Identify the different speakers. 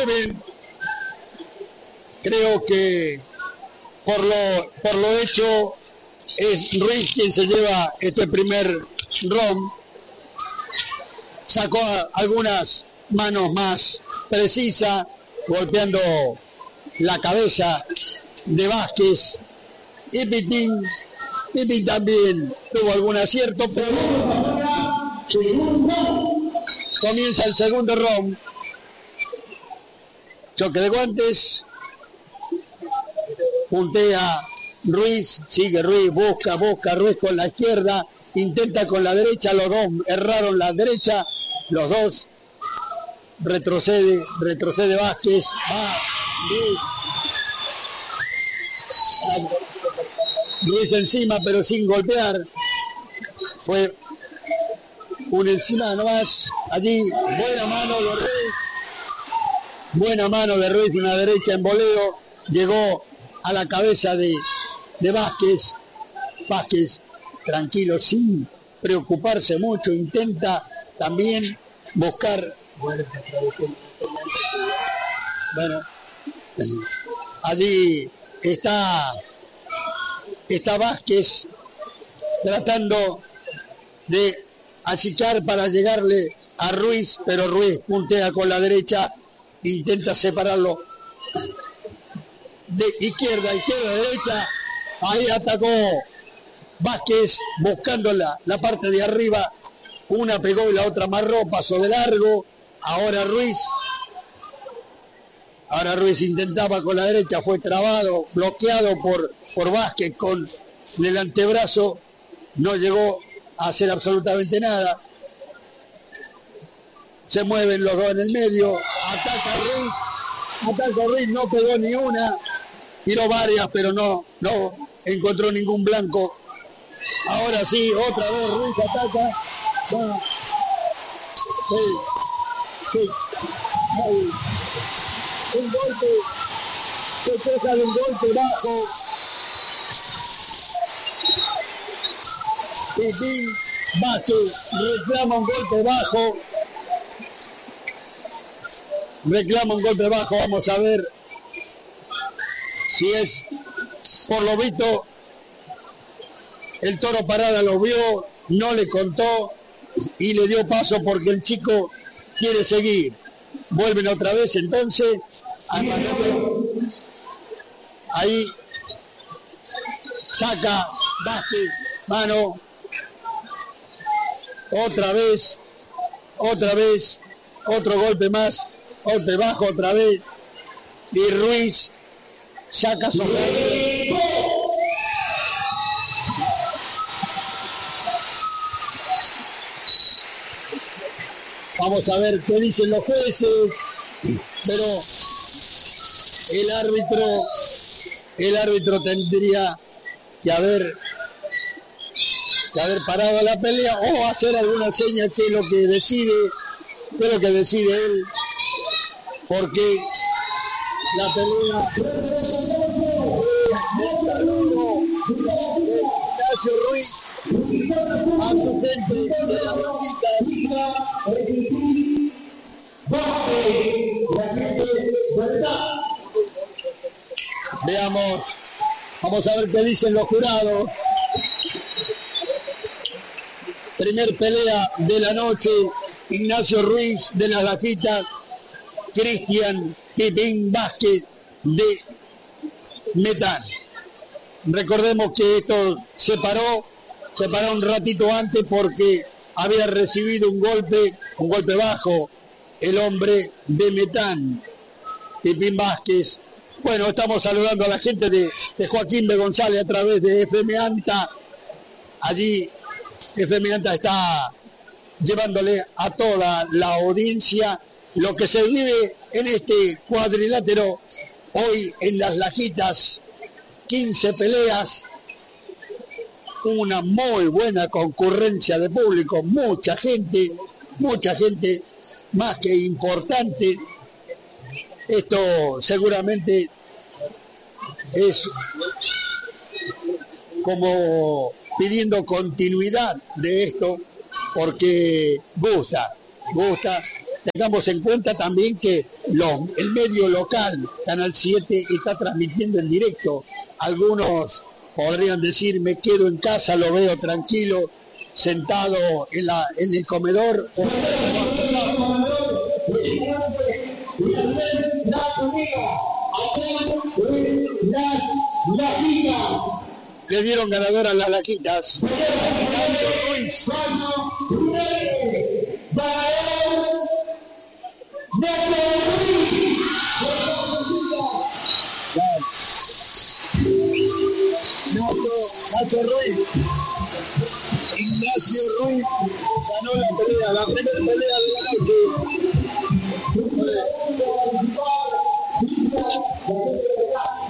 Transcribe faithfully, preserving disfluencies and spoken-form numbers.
Speaker 1: Muy bien. Creo que por lo, por lo hecho es Ruiz quien se lleva este primer round. Sacó algunas manos más precisas, golpeando la cabeza de Vázquez. Y Pitín, Pitín también tuvo algún acierto, pero comienza el segundo round. Choque de guantes. Puntea Ruiz, sigue Ruiz, busca, busca Ruiz con la izquierda, intenta con la derecha, los dos erraron la derecha, los dos retrocede, retrocede Vázquez, va Ruiz. Ruiz encima pero sin golpear, fue un encima nomás, allí, buena mano de Ruiz, buena mano de Ruiz, una derecha en voleo, llegó a la cabeza de, de Vázquez. Vázquez, tranquilo, sin preocuparse mucho, intenta también buscar. Bueno, allí está, está Vázquez tratando de achicar para llegarle a Ruiz, pero Ruiz puntea con la derecha, intenta separarlo. De izquierda, izquierda, derecha, ahí atacó Vázquez buscando la, la parte de arriba, una pegó y la otra amarró, pasó de largo, ahora Ruiz, ahora Ruiz intentaba con la derecha, fue trabado, bloqueado por, por Vázquez con el antebrazo, no llegó a hacer absolutamente nada, se mueven los dos en el medio, ataca Ruiz, ataca Ruiz, no pegó ni una, tiró varias, pero no, no encontró ningún blanco. Ahora sí, otra vez Ruiz ataca. Va. Sí, sí. Ahí. Un golpe. Se queja de un golpe bajo. Pitín Vázquez reclama un golpe bajo. Reclama un golpe bajo. Vamos a ver si es, por lo visto, el Toro Parada lo vio, no le contó y le dio paso porque el chico quiere seguir. Vuelven otra vez entonces. Ahí saca Vázquez, mano. Otra vez, otra vez, otro golpe más, otro bajo otra vez. Y Ruiz saca sobre. Vamos a ver qué dicen los jueces, pero el árbitro, el árbitro tendría que haber, que haber parado la pelea o hacer alguna seña, que es lo que decide, que es lo que decide él, porque la pelea. Ruiz a su gente de las Roquitas. Veamos, vamos a ver qué dicen los jurados. Primer pelea de la noche, Ignacio Ruiz de las Lajitas, Cristian Pitín Vázquez de Metán. Recordemos que esto se paró, se paró un ratito antes porque había recibido un golpe, un golpe bajo, el hombre de Metán, Pitín Vázquez. Bueno, estamos saludando a la gente de, de Joaquín B. González a través de F M ANTA. Allí F M ANTA está llevándole a toda la audiencia lo que se vive en este cuadrilátero hoy en Las Lajitas. quince peleas, una muy buena concurrencia de público, mucha gente, mucha gente, más que importante. Esto seguramente es como pidiendo continuidad de esto, porque gusta, gusta, Tengamos en cuenta también que los, el medio local, Canal siete, está transmitiendo en directo. Algunos podrían decir, me quedo en casa, lo veo tranquilo, sentado en, la, en el comedor. Le dieron ganador a las Laquitas. Nacho Ruiz, Ignacio Ruiz ganó la pelea, la primera pelea de la noche.